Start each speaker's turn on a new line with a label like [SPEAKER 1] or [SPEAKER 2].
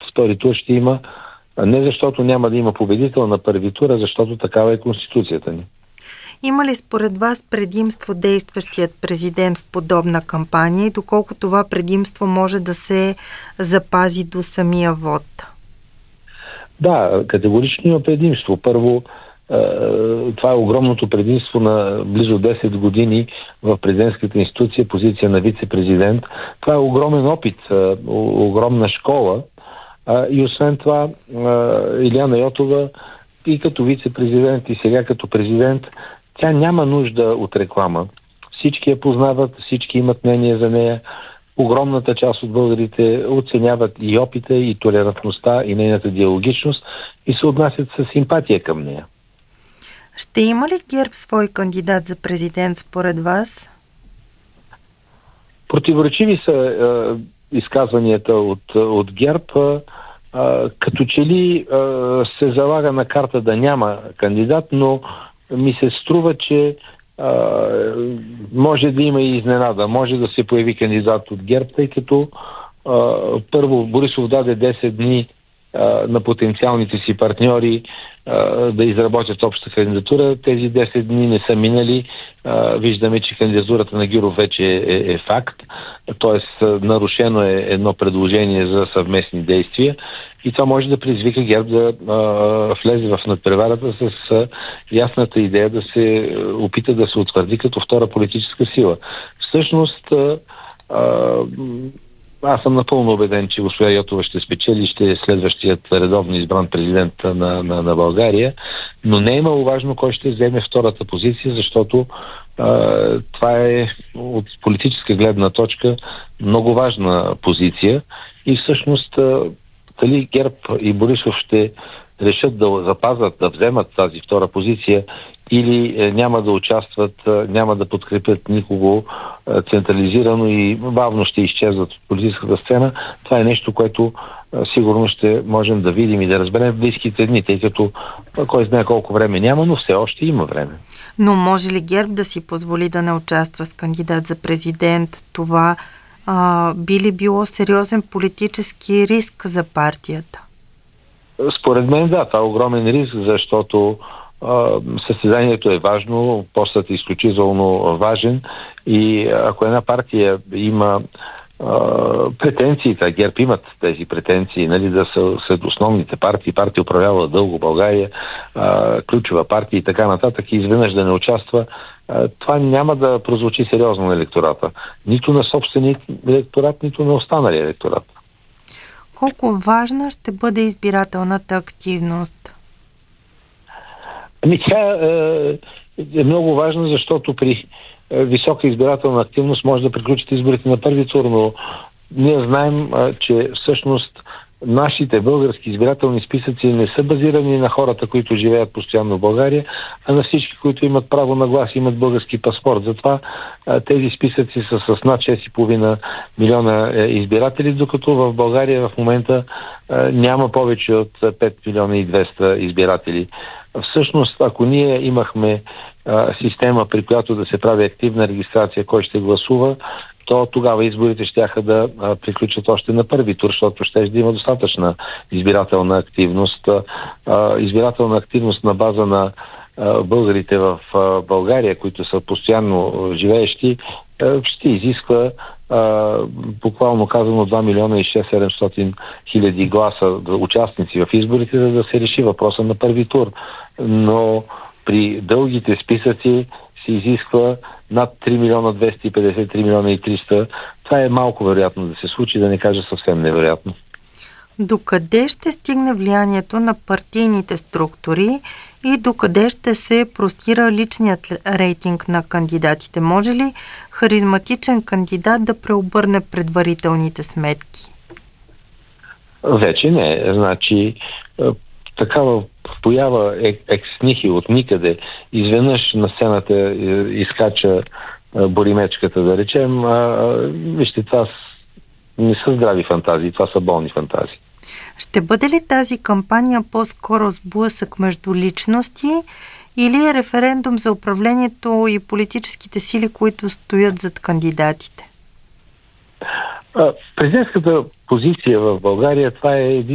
[SPEAKER 1] втори тур ще има, не защото няма да има победител на първи тур, а защото такава е Конституцията ни.
[SPEAKER 2] Има ли според вас предимство действащият президент в подобна кампания и доколко това предимство може да се запази до самия вод?
[SPEAKER 1] Да, категорично има предимство. Първо, това е огромното предимство на близо 10 години в президентската институция, позиция на вице-президент. Това е огромен опит, огромна школа. И освен това, Илияна Йотова и като вице-президент, и сега като президент, тя няма нужда от реклама. Всички я познават, всички имат мнение за нея. Огромната част от българите оценяват и опита, и толерантността, и нейната диалогичност и се отнасят с симпатия към нея.
[SPEAKER 2] Ще има ли ГЕРБ свой кандидат за президент според вас?
[SPEAKER 1] Противоречиви са изказванията от ГЕРБ. Като че ли се залага на карта да няма кандидат, но ми се струва, че може да има и изненада. Може да се появи кандидат от ГЕРБ, тъй като първо Борисов даде 10 дни на потенциалните си партньори да изработят обща кандидатура. Тези 10 дни не са минали. Виждаме, че кандидатурата на Гюров вече е факт. Т.е. нарушено е едно предложение за съвместни действия и това може да предизвика ГЕРБ да влезе в надпреварата с ясната идея да се опита да се утвърди като втора политическа сила. Всъщност, аз съм напълно убеден, че госпожа Йотова ще спечели, ще е следващият редовно избран президент на България, но не е много важно кой ще вземе втората позиция, защото това е от политическа гледна точка много важна позиция и всъщност дали ГЕРБ и Борисов ще решат да запазят, да вземат тази втора позиция или няма да участват, няма да подкрепят никого централизирано и бавно ще изчезват от политическата сцена. Това е нещо, което сигурно ще можем да видим и да разберем в близките дни, тъй като кой знае колко време няма, но все още има време.
[SPEAKER 2] Но може ли ГЕРБ да си позволи да не участва с кандидат за президент? Това би ли било сериозен политически риск за партията?
[SPEAKER 1] Според мен да, това е огромен риск, защото състезанието е важно, постът е изключително важен и ако една партия има претенциите, ГЕРБ имат тези претенции, нали, да са сред основните партии, партия управлява дълго България, ключова партия и така нататък, и изведнъж да не участва, това няма да прозвучи сериозно на електората. Нито на собствения електорат, нито на останалия електорат.
[SPEAKER 2] Колко важна ще бъде избирателната активност?
[SPEAKER 1] Тя е много важна, защото при висока избирателна активност може да приключите изборите на първи тур, но ние знаем, че всъщност нашите български избирателни списъци не са базирани на хората, които живеят постоянно в България, а на всички, които имат право на глас и имат български паспорт. Затова тези списъци са с над 6,5 милиона избиратели, докато в България в момента няма повече от 5 милиона и 200 избиратели. Всъщност, ако ние имахме система, при която да се прави активна регистрация, кой ще гласува, то тогава изборите щяха да приключат още на първи тур, защото ще има достатъчна избирателна активност. Избирателна активност на база на българите в България, които са постоянно живеещи, ще изисква буквално казано 2 милиона и 600-700 хиляди гласа участници в изборите, за да се реши въпроса на първи тур. Но при дългите списъци се изисква над 3 милиона 250, 3 милиона и 300. Това е малко вероятно да се случи, да не кажа съвсем невероятно.
[SPEAKER 2] Докъде ще стигне влиянието на партийните структури и докъде ще се простира личният рейтинг на кандидатите? Може ли харизматичен кандидат да преобърне предварителните сметки?
[SPEAKER 1] Вече не. Значи такава поява екс-нихи от никъде. Изведнъж на сцената изкача Боримечката, да речем. Вижте, това не са здрави фантазии, това са болни фантазии.
[SPEAKER 2] Ще бъде ли тази кампания по-скоро сблъсък между личности или е референдум за управлението и политическите сили, които стоят зад кандидатите?
[SPEAKER 1] Президентската позиция в България, това е един